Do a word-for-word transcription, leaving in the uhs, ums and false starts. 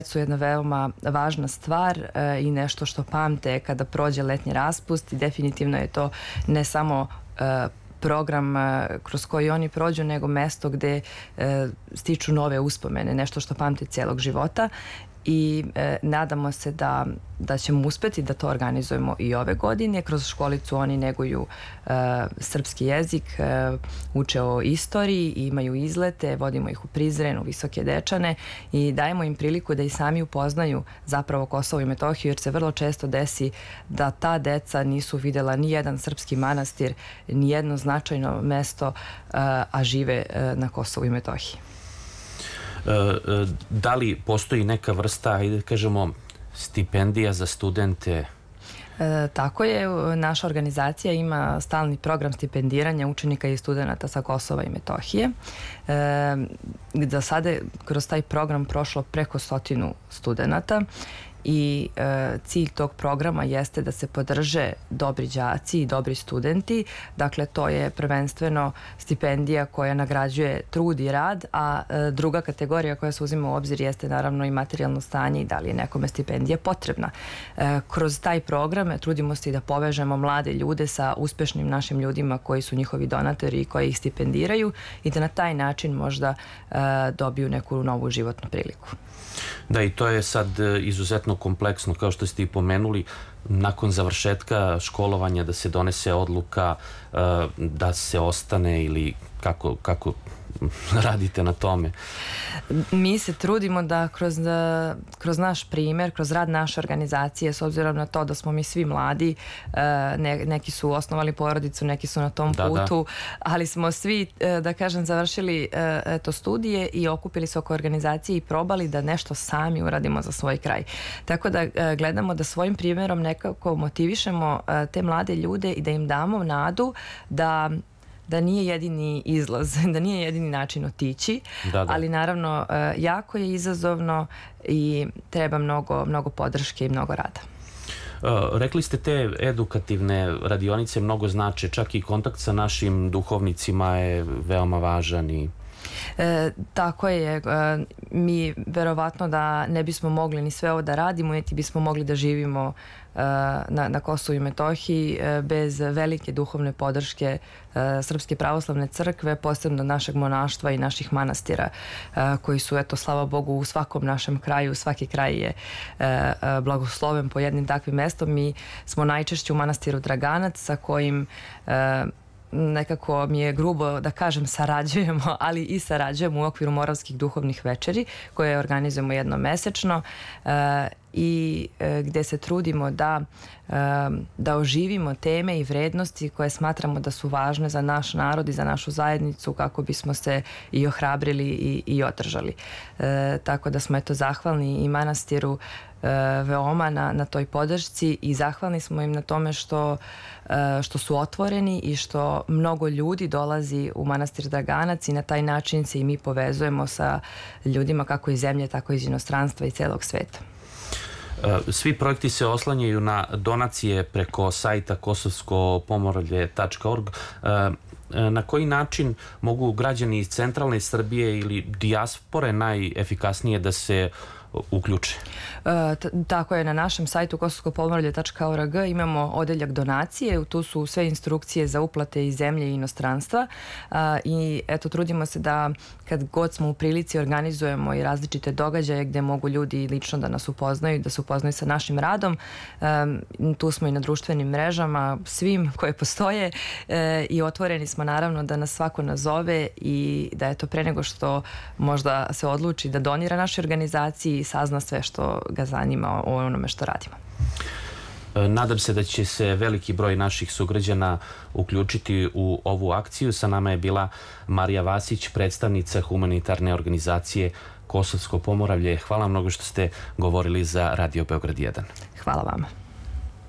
su jedna veoma važna stvar i nešto što pamte kada prođe letnji raspust i definitivno je to ne samo program kroz koji oni prođu, nego mesto gde stiču nove uspomene, nešto što pamte cijelog života i e, nadamo se da, da ćemo uspeti da to organizujemo i ove godine. Kroz školicu oni neguju e, srpski jezik, e, uče o istoriji, imaju izlete, vodimo ih u Prizren, u Visoke Dečane i dajemo im priliku da i sami upoznaju zapravo Kosovo i Metohiju, jer se vrlo često desi da ta deca nisu videla ni jedan srpski manastir, ni jedno značajno mesto, e, a žive e, na Kosovu i Metohiji. Da li postoji neka vrsta, ajde da kažemo, stipendija za studente? E, tako je, naša organizacija ima stalni program stipendiranja učenika i studenta sa Kosova i Metohije. E, do sada je kroz taj program prošlo preko stotinu studenta i e, cilj tog programa jeste da se podrže dobri đaci i dobri studenti. Dakle, to je prvenstveno stipendija koja nagrađuje trud i rad, a e, druga kategorija koja se uzima u obzir jeste naravno i materijalno stanje i da li je nekome stipendija potrebna. E, kroz taj program trudimo se i da povežemo mlade ljude sa uspešnim našim ljudima koji su njihovi donatori i koji ih stipendiraju i da na taj način možda e, dobiju neku novu životnu priliku. Da, i to je sad izuzetno kompleksno, kao što ste i pomenuli, nakon završetka školovanja da se donese odluka da se ostane ili kako, kako radite na tome? Mi se trudimo da kroz, kroz naš primjer, kroz rad naše organizacije, s obzirom na to da smo mi svi mladi, ne, neki su osnovali porodicu, neki su na tom da, putu, da. ali smo svi, da kažem, završili eto, studije i okupili se oko organizacije i probali da nešto sami uradimo za svoj kraj. Tako da gledamo da svojim primjerom nekako motivišemo te mlade ljude i da im damo nadu da da nije jedini izlaz, da nije jedini način otići, da, da. ali naravno jako je izazovno i treba mnogo, mnogo podrške i mnogo rada. Uh, rekli ste te edukativne radionice mnogo znače, čak i kontakt sa našim duhovnicima je veoma važan i... E, tako je, e, mi verovatno da ne bismo mogli ni sve ovo da radimo, niti bismo mogli da živimo e, na, na Kosovu i Metohiji e, bez velike duhovne podrške e, Srpske pravoslavne crkve, posebno našeg monaštva i naših manastira e, koji su, eto, slava Bogu, u svakom našem kraju, svaki kraj je e, e, blagosloven po jednim takvim mestom. Mi smo najčešće u manastiru Draganac sa kojim e, nekako mi je grubo da kažem sarađujemo, ali i sarađujemo u okviru Moravskih duhovnih večeri koje organizujemo jednom mesečno e, i e, gde se trudimo da, e, da oživimo teme i vrednosti koje smatramo da su važne za naš narod i za našu zajednicu kako bismo se i ohrabrili i, i održali. E, tako da smo eto zahvalni i manastiru veoma na, na toj podršci i zahvalni smo im na tome što, što su otvoreni i što mnogo ljudi dolazi u manastir Draganac i na taj način se i mi povezujemo sa ljudima kako iz zemlje, tako iz inostranstva i celog sveta. Svi projekti se oslanjaju na donacije preko sajta kosovsko pomoravlje tačka org. Na koji način mogu građani iz centralne Srbije ili dijaspore najefikasnije da se uključe? E, tako je, na našem sajtu kosovsko pomoravlje tačka org imamo odeljak donacije, tu su sve instrukcije za uplate iz zemlje i inostranstva a, i eto trudimo se da kad god smo u prilici organizujemo i različite događaje gde mogu ljudi lično da nas upoznaju, da se upoznaju sa našim radom. E, tu smo i na društvenim mrežama, svim koje postoje e, i otvoreni smo naravno da nas svako nazove i da eto pre nego što možda se odluči da donira našoj organizaciji i sazna sve što ga zanima o onome što radimo. Nadam se da će se veliki broj naših sugrađana uključiti u ovu akciju. Sa nama je bila Marija Vasić, predstavnica humanitarne organizacije Kosovsko pomoravlje. Hvala mnogo što ste govorili za Radio Beograd jedan. Hvala vama.